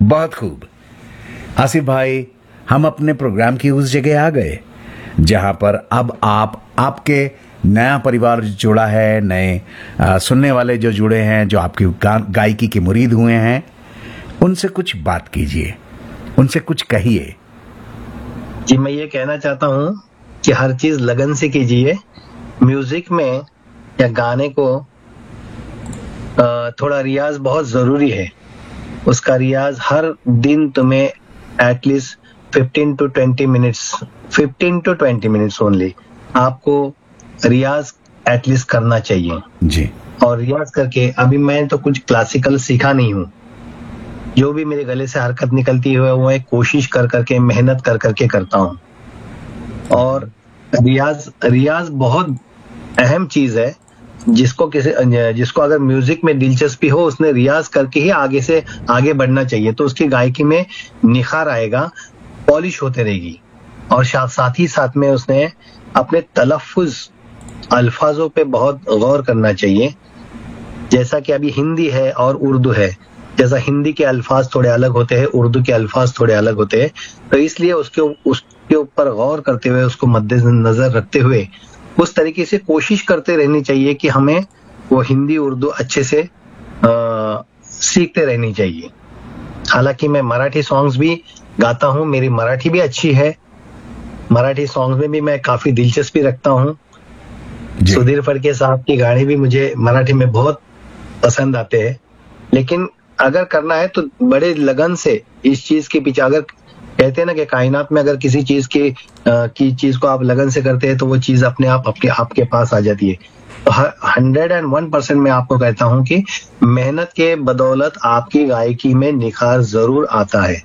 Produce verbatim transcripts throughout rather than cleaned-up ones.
बहुत खूब। आसिफ भाई, हम अपने प्रोग्राम की उस जगह आ गए जहां पर अब आप आपके नया परिवार जुड़ा है, नए आ, सुनने वाले जो जुड़े हैं, जो आपकी गा, गायकी के मुरीद हुए हैं, उनसे कुछ बात कीजिए, उनसे कुछ कहिए। जी, मैं ये कहना चाहता हूँ कि हर चीज लगन से कीजिए। म्यूजिक में या गाने को थोड़ा रियाज बहुत जरूरी है। उसका रियाज हर दिन तुम्हें at least fifteen to twenty minutes fifteen to twenty minutes only आपको रियाज एटलीस्ट करना चाहिए जी। और रियाज करके, अभी मैं तो कुछ क्लासिकल सीखा नहीं हूँ, जो भी मेरे गले से हरकत निकलती है वो मैं कोशिश कर करके, मेहनत कर करके करता हूँ। और रियाज रियाज बहुत अहम चीज है। जिसको किसी जिसको अगर म्यूजिक में दिलचस्पी हो, उसने रियाज करके ही आगे से आगे बढ़ना चाहिए, तो उसकी गायकी में निखार आएगा, पॉलिश होते रहेगी। और साथ ही साथ में उसने अपने तलफ्फुज अल्फाजों पे बहुत गौर करना चाहिए। जैसा कि अभी हिंदी है और उर्दू है, जैसा हिंदी के अल्फाज थोड़े अलग होते हैं, उर्दू के अल्फाज थोड़े अलग होते हैं, तो इसलिए उसके उसके ऊपर गौर करते हुए, उसको मद्देनजर रखते हुए उस तरीके से कोशिश करते रहनी चाहिए कि हमें वो हिंदी उर्दू अच्छे से आ, सीखते रहनी चाहिए। हालांकि मैं मराठी सॉन्ग्स भी गाता हूँ, मेरी मराठी भी अच्छी है, मराठी सॉन्ग्स में भी मैं काफी दिलचस्पी रखता हूँ। सुधीर फड़के साहब की गाने भी मुझे मराठी में बहुत पसंद आते हैं। लेकिन अगर करना है तो बड़े लगन से इस चीज के पीछे, अगर कहते हैं ना कि कायनात में अगर किसी चीज की आ, की चीज को आप लगन से करते हैं तो वो चीज अपने आप अपने आपके पास आ जाती है। तो हंड्रेड एंड वन परसेंट मैं आपको कहता हूं कि मेहनत के बदौलत आपकी गायकी में निखार जरूर आता है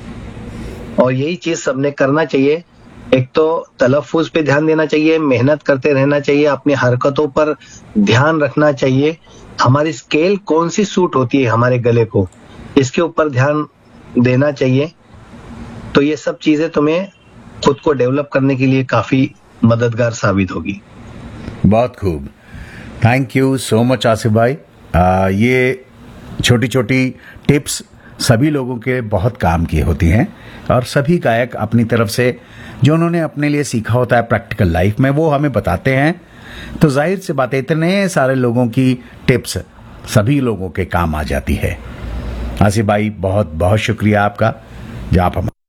और यही चीज सबने करना चाहिए। एक तो तलफ्फुज पे ध्यान देना चाहिए, मेहनत करते रहना चाहिए, अपनी हरकतों पर ध्यान रखना चाहिए, हमारी स्केल कौन सी सूट होती है हमारे गले को, इसके ऊपर ध्यान देना चाहिए। तो ये सब चीजें तुम्हें खुद को डेवलप करने के लिए काफी मददगार साबित होगी। बहुत खूब, thank you so much Asif भाई। आ, ये छोटी छोटी टिप्स सभी लोगों के बहुत काम की होती हैं और सभी गायक अपनी तरफ से जो उन्होंने अपने लिए सीखा होता है प्रैक्टिकल लाइफ में, वो हमें बताते हैं। तो जाहिर सी बात है, इतने सारे लोगों की टिप्स सभी लोगों के काम आ जाती है। आसिफ भाई, बहुत बहुत शुक्रिया आपका, जो आप हम